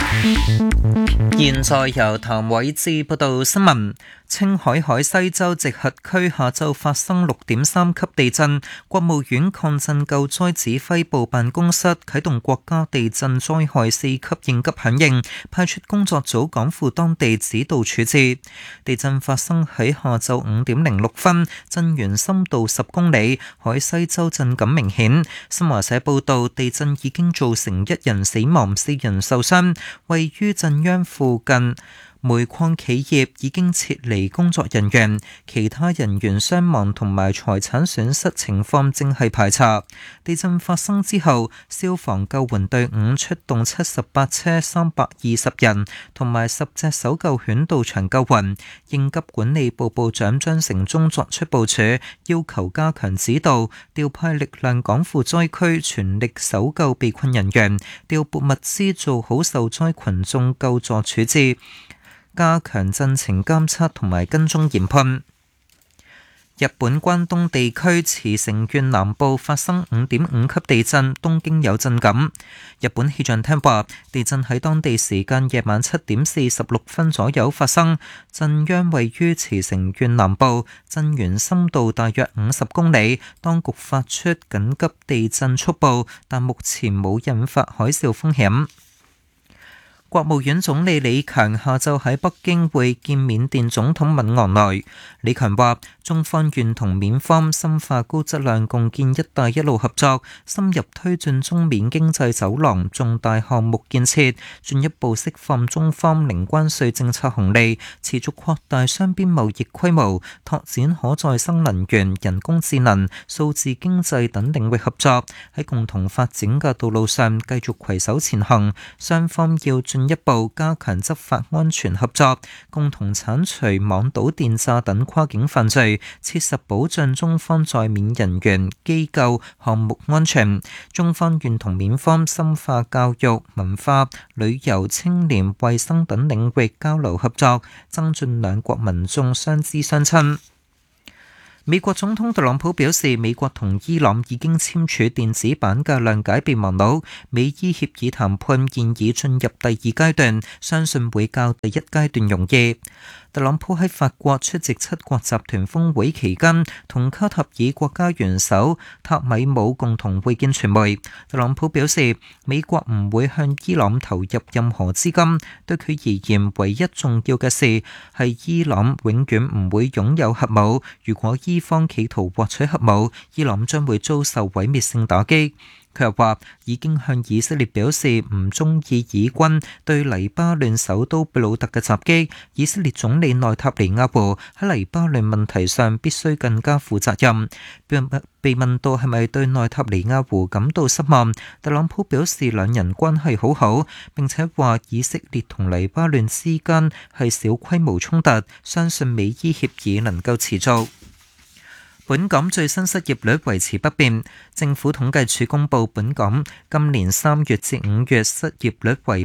現在由譚偉智報道新聞。青海海西州直轄區下晝發生6.3級地震，國務院抗震救災指揮部辦公室啟動國家地震災害4級應急響應，派出工作組趕赴當地指導處置。地震發生喺下晝5點06分，震源深度10公里，海西州震感明顯。新華社報道，地震已經造成1人死亡、4人受傷。位於震央附近煤礦企業已經撤離工作人員，其他人員傷亡同埋財產損失情況正係排查。地震發生之後，消防救援隊伍出動78車320人同埋10隻搜救犬到場救援。應急管理部部長張成忠作出部署，要求加強指導，調派力量趕赴災區，全力搜救被困人員，調撥物資做好受災群眾救助處置，加強震情監測同埋跟蹤研判。日本關東地區茨城縣南部發生5.5級地震，東京有震感。日本氣象廳話，地震喺當地時間夜晚7點46分左右發生，震央位於茨城縣南部，震源深度大約50公里。當局發出緊急地震速報，但目前冇引發海嘯風險。國務院總理李強下晝喺北京會見緬甸總統敏昂萊。李強話，中方願同緬方深化高質量共建「一帶一路」合作，深入推進中緬經濟走廊重大項目建設，進一步釋放中方零關稅政策紅利，持續擴大雙邊貿易規模，拓展可再生能源、人工智能、數字經濟等領域合作，喺共同發展嘅道路上繼續攜手前行。雙方要進一步加強執法安全合作，共同剷除網賭電詐等跨境犯罪，切實保障中方在緬人員、機構、項目安全。中方願同緬方深化教育、文化、旅遊、青年、衛生等領域交流合作，增進兩國民眾相知相親。美國總統特朗普表示，美國同伊朗已經簽署電子版嘅諒解備忘錄，美伊協議談判現已進入第二階段，相信會較第一階段容易。特朗普喺法國出席七國集團峰會期間，同卡塔爾國家元首塔米姆共同會見傳媒。特朗普表示，美國唔會向伊朗投入任何資金，對佢而言，唯一重要嘅事係伊朗永遠唔會擁有核武。如果伊方企圖獲取核武，伊朗將會遭受毀滅性打擊。佢又話已經向以色列表示唔中意以軍對黎巴嫩首都貝魯特嘅襲擊。以色列總理內塔尼亞胡喺黎巴嫩問題上必須更加負責任。被問到係咪對內塔尼亞胡感到失望，特朗普表示兩人關係好好，並且話以色列同黎巴嫩之間係小規模衝突，相信美伊協議能夠持續。本港最新失業率維持不變，政府統計處公布本港今年3月至5月失業率為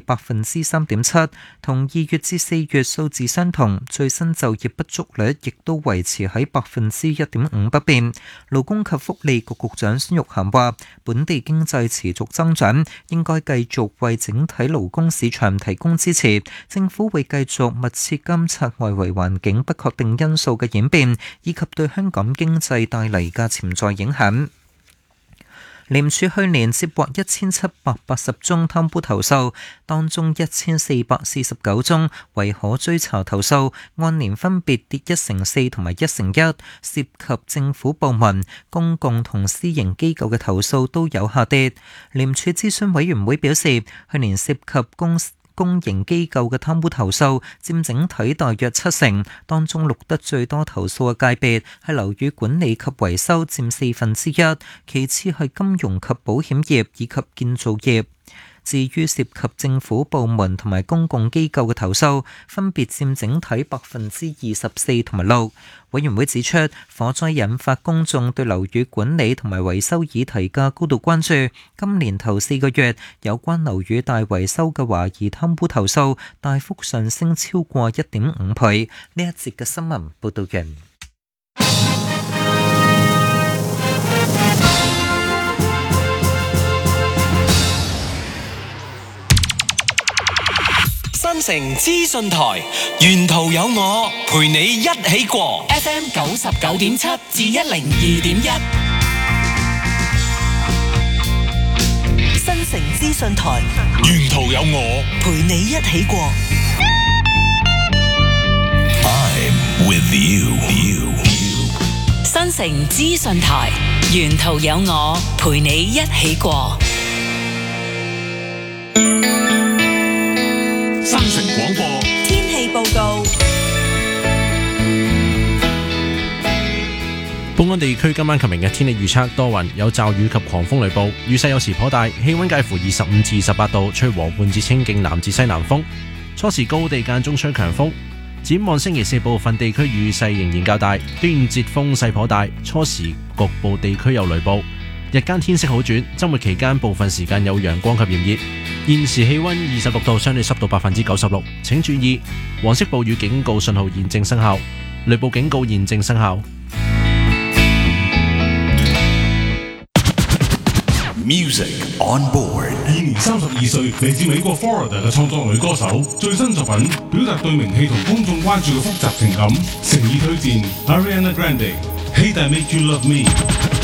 3.7%，同2月至4月數字相同。最新就業不足率亦都維持喺1.5%不變。勞工及福利局局長孫玉菡話，本地經濟持續增長，應該繼續為整體勞工市場提供支持。政府會繼續密切監察外圍環境不確定因素嘅演變，以及對香港經濟帶嚟嘅潛在影響。廉署去年接獲1780宗貪污投訴，當中1449宗為可追查投訴，按年分別跌1成4同埋1成1，涉及政府部門、公共同私營機構嘅投訴都有下跌。廉署諮詢委員會表示，去年涉及公營機構嘅貪污投訴佔整體大約7成，當中錄得最多投訴嘅界別係樓宇管理及維修佔1/4，其次係金融及保險業以及建造業。至於涉及政府部門同埋公共機構嘅投訴，分別佔整體24%同埋6%。委員會指出，火災引發公眾對樓宇管理同埋維修議題嘅高度關注。今年頭4個月，有關樓宇大維修嘅懷疑貪污投訴大幅上升超過1.5倍。呢一節嘅新聞報道完。 新城資訊台，沿途有我陪你一起過。 FM 99.7至102.1，新城資訊台， 沿途有我陪你一起過。 I'm with you。 新城資訊台，沿途有我陪你一起過。 新城廣播天氣報告。 本港地區今晚及明日天氣預測多雲，有驟雨及狂風雷暴，雨勢有時頗大，氣溫介乎25至28度，吹和緩至清勁南至西南風，初時高地間中吹強風。展望星期四部分地區雨勢仍然較大，端午節風勢頗大，初時局部地區有雷暴，日間天色好轉，周末期間部分時間有陽光及炎熱。現時氣溫26度，相對濕度96%。請注意，黃色暴雨警告信號現正生效，雷暴警告現正生效。 Music on board。現年32歲，嚟自美國 Florida 嘅創作女歌手，最新作品表達對名氣同公眾關注嘅複雜情感，誠意推薦 Ariana Grande，Hate I Make You Love Me。